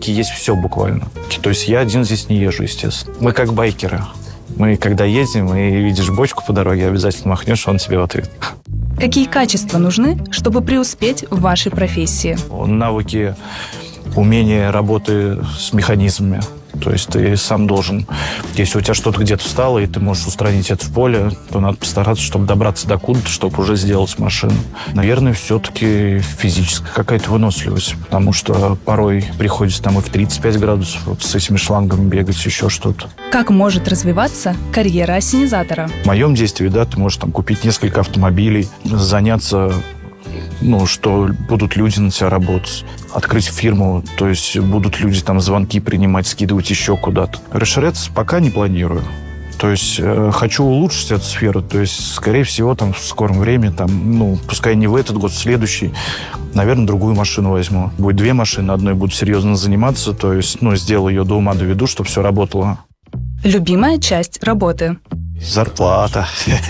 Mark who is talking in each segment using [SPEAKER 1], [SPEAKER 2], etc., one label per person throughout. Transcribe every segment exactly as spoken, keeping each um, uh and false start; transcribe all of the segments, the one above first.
[SPEAKER 1] навыки есть все буквально. То есть я один здесь не езжу, естественно. Мы как байкеры. Мы, когда едем и видишь бочку по дороге, обязательно махнешь, он тебе в ответ.
[SPEAKER 2] Какие качества нужны, чтобы преуспеть в вашей профессии?
[SPEAKER 1] Навыки, умение работы с механизмами. То есть ты сам должен, если у тебя что-то где-то встало, и ты можешь устранить это в поле, то надо постараться, чтобы добраться до куда-то, чтобы уже сделать машину. Наверное, все-таки физическая какая-то выносливость, потому что порой приходится там и в тридцать пять градусов вот с этими шлангами бегать, еще что-то.
[SPEAKER 2] Как может развиваться карьера ассенизатора?
[SPEAKER 1] В моем действии, да, ты можешь там купить несколько автомобилей, заняться... Ну, что будут люди на тебя работать, открыть фирму, то есть будут люди там звонки принимать, скидывать еще куда-то. Расширяться пока не планирую. То есть э, хочу улучшить эту сферу, то есть, скорее всего, там в скором времени, там, ну, пускай не в этот год, в следующий, наверное, другую машину возьму. Будет две машины, одной буду серьезно заниматься, то есть, ну, сделаю ее до ума доведу, чтобы все работало.
[SPEAKER 2] Любимая часть работы?
[SPEAKER 1] Зарплата.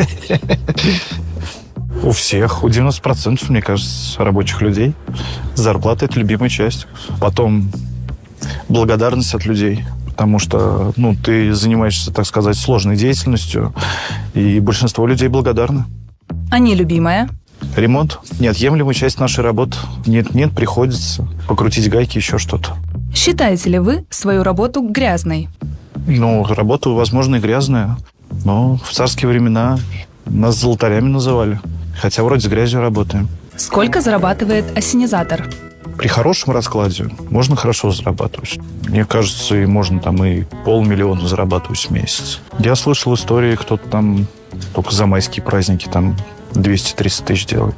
[SPEAKER 1] У всех, у девяноста процентов, мне кажется, рабочих людей зарплата – это любимая часть. Потом благодарность от людей, потому что, ну, ты занимаешься, так сказать, сложной деятельностью, и большинство людей благодарны.
[SPEAKER 2] А нелюбимая?
[SPEAKER 1] Ремонт – неотъемлемая часть нашей работы. Нет-нет, приходится покрутить гайки, еще что-то.
[SPEAKER 2] Считаете ли вы свою работу грязной?
[SPEAKER 1] Ну, работа, возможно, и грязная, но в царские времена нас золотарями называли. Хотя вроде с грязью работаем.
[SPEAKER 2] Сколько зарабатывает ассенизатор?
[SPEAKER 1] При хорошем раскладе можно хорошо зарабатывать. Мне кажется, и можно там и полмиллиона зарабатывать в месяц. Я слышал истории, кто-то там только за майские праздники там двести-триста тысяч делает.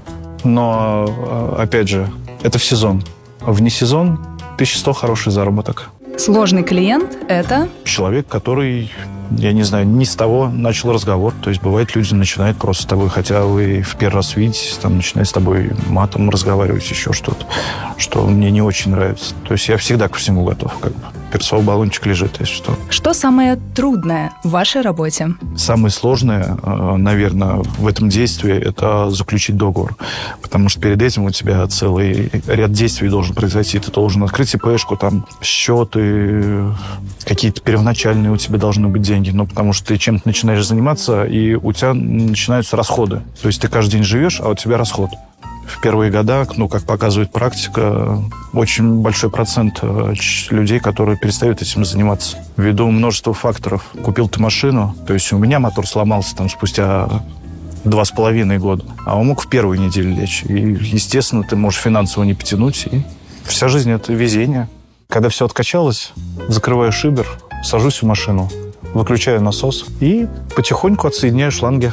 [SPEAKER 1] Но, опять же, это в сезон. Вне сезон тысяча сто хороший заработок.
[SPEAKER 2] Сложный клиент – это?
[SPEAKER 1] Человек, который, я не знаю, не с того начал разговор. То есть, бывает, люди начинают просто с тобой, хотя вы в первый раз видитесь, там, начинают с тобой матом разговаривать, еще что-то, что мне не очень нравится. То есть, я всегда ко всему готов, как бы. Перцовый баллончик лежит, если что.
[SPEAKER 2] Что самое трудное в вашей работе?
[SPEAKER 1] Самое сложное, наверное, в этом действии – это заключить договор. Потому что перед этим у тебя целый ряд действий должен произойти. Ты должен открыть ИПшку, там, счеты, какие-то первоначальные у тебя должны быть деньги. Ну, потому что ты чем-то начинаешь заниматься, и у тебя начинаются расходы. То есть ты каждый день живешь, а у тебя расход. В первые года, ну, как показывает практика, очень большой процент людей, которые перестают этим заниматься. Ввиду множества факторов. Купил ты машину, то есть у меня мотор сломался там спустя два с половиной года, а он мог в первую неделю лечь. И, естественно, ты можешь финансово не потянуть. И вся жизнь – это везение. Когда все откачалось, закрываю шибер, сажусь в машину, выключаю насос и потихоньку отсоединяю шланги.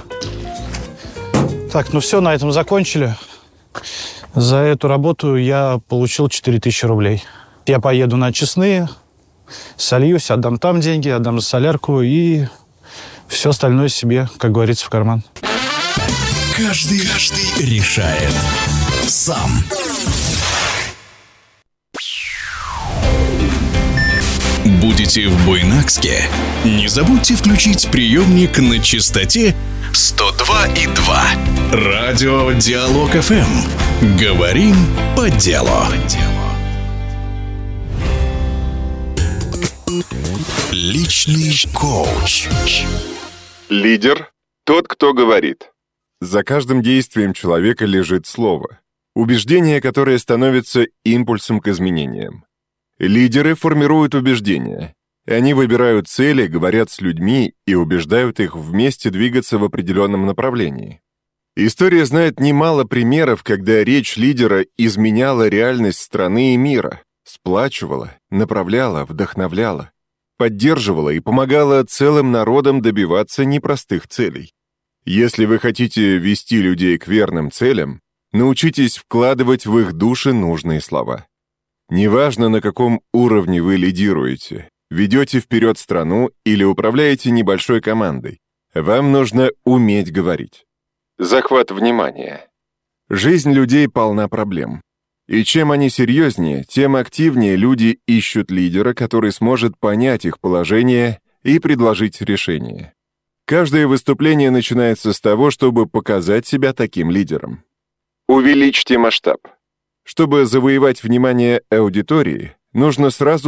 [SPEAKER 1] Так, ну все, на этом закончили. За эту работу я получил четыре тысячи рублей. Я поеду на очистные, сольюсь, отдам там деньги, отдам за солярку и все остальное себе, как говорится, в карман.
[SPEAKER 3] Каждый, каждый решает сам. Будете в Буйнакске? Не забудьте включить приемник на частоте сто два и два. Радио Диалог эф эм. Говорим по делу. Личный коуч.
[SPEAKER 4] Лидер – тот, кто говорит. За каждым действием человека лежит слово. Убеждение, которое становится импульсом к изменениям. Лидеры формируют убеждения. Они выбирают цели, говорят с людьми и убеждают их вместе двигаться в определенном направлении. История знает немало примеров, когда речь лидера изменяла реальность страны и мира, сплачивала, направляла, вдохновляла, поддерживала и помогала целым народам добиваться непростых целей. Если вы хотите вести людей к верным целям, научитесь вкладывать в их души нужные слова. Неважно, на каком уровне вы лидируете, ведете вперед страну или управляете небольшой командой, вам нужно уметь говорить. Захват внимания. Жизнь людей полна проблем. И чем они серьезнее, тем активнее люди ищут лидера, который сможет понять их положение и предложить решение. Каждое выступление начинается с того, чтобы показать себя таким лидером. Увеличьте масштаб. Чтобы завоевать внимание аудитории, нужно сразу